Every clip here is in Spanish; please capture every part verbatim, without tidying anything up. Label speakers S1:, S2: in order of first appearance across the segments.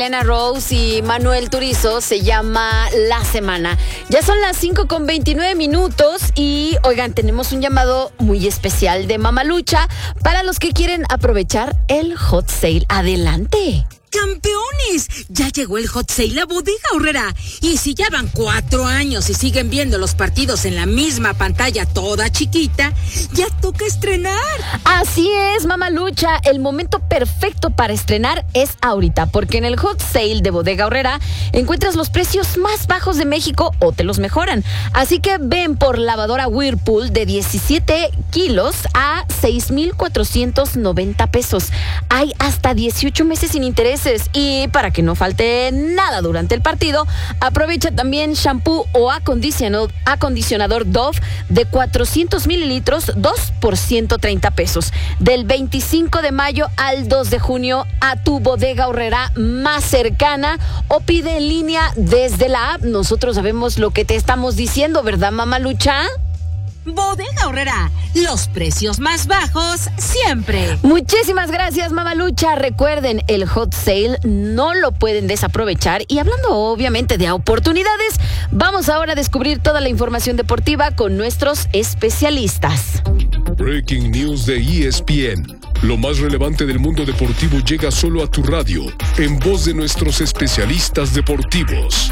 S1: Elena Rose y Manuel Turizo se llama La Semana. Ya son las cinco con veintinueve minutos y, oigan, tenemos un llamado muy especial de Mamalucha para los que quieren aprovechar el hot sale. Adelante.
S2: ¡Campeones! Ya llegó el hot sale a Bodega Aurrera. Y si ya van cuatro años y siguen viendo los partidos en la misma pantalla toda chiquita, ya toca estrenar.
S1: Así es, Mamalucha. El momento perfecto para estrenar es ahorita, porque en el hot sale de Bodega Aurrera encuentras los precios más bajos de México o te los mejoran. Así que ven por lavadora Whirlpool de diecisiete kilos a seis mil cuatrocientos noventa pesos. Hay hasta dieciocho meses sin intereses. Y para que no falte nada durante el partido, aprovecha también shampoo o acondicionador, acondicionador Dove de cuatrocientos mililitros, dos por ciento treinta pesos. Del veinticinco de mayo al dos de junio a tu Bodega Aurrera más cercana o pide en línea desde la app. Nosotros sabemos lo que te estamos diciendo, ¿verdad, Mamalucha?
S2: Bodega Aurrera, los precios más bajos siempre.
S1: Muchísimas gracias, Mamalucha. Recuerden, el hot sale no lo pueden desaprovechar. Y hablando obviamente de oportunidades, vamos ahora a descubrir toda la información deportiva con nuestros especialistas.
S3: Breaking News de E S P N. Lo más relevante del mundo deportivo llega solo a tu radio, en voz de nuestros especialistas deportivos.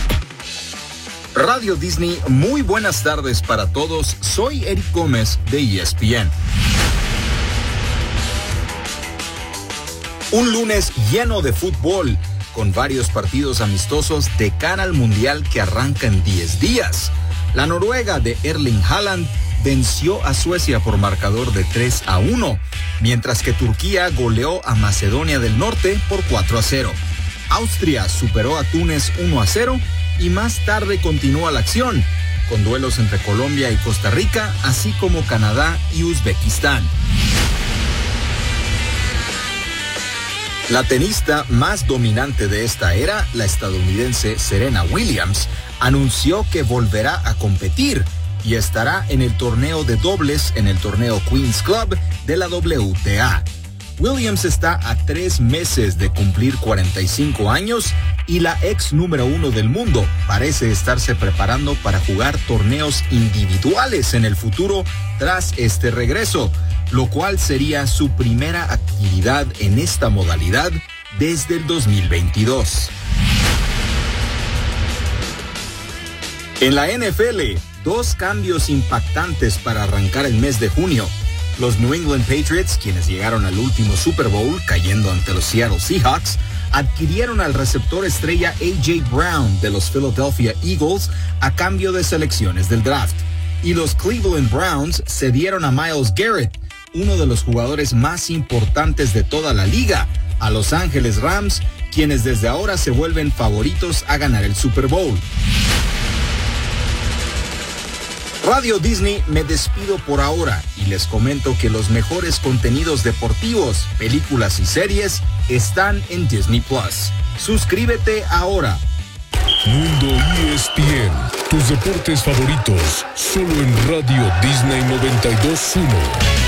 S4: Radio Disney, muy buenas tardes para todos. Soy Eric Gómez de E S P N. Un lunes lleno de fútbol, con varios partidos amistosos de cara al Mundial que arranca en diez días. La Noruega de Erling Haaland venció a Suecia por marcador de tres a uno, mientras que Turquía goleó a Macedonia del Norte por cuatro a cero. Austria superó a Túnez uno a cero y más tarde continúa la acción, con duelos entre Colombia y Costa Rica, así como Canadá y Uzbekistán. La tenista más dominante de esta era, la estadounidense Serena Williams, anunció que volverá a competir y estará en el torneo de dobles en el torneo Queen's Club de la W T A. Williams está a tres meses de cumplir cuarenta y cinco años y la ex número uno del mundo parece estarse preparando para jugar torneos individuales en el futuro tras este regreso, lo cual sería su primera actividad en esta modalidad desde el dos mil veintidós. En la N F L, dos cambios impactantes para arrancar el mes de junio. Los New England Patriots, quienes llegaron al último Super Bowl cayendo ante los Seattle Seahawks, adquirieron al receptor estrella A J Brown de los Philadelphia Eagles a cambio de selecciones del draft. Y los Cleveland Browns cedieron a Myles Garrett, uno de los jugadores más importantes de toda la liga, a Los Ángeles Rams, quienes desde ahora se vuelven favoritos a ganar el Super Bowl. Radio Disney, me despido por ahora y les comento que los mejores contenidos deportivos, películas y series están en Disney Plus. Suscríbete ahora.
S3: Mundo E S P N, tus deportes favoritos, solo en Radio Disney noventa y dos punto uno.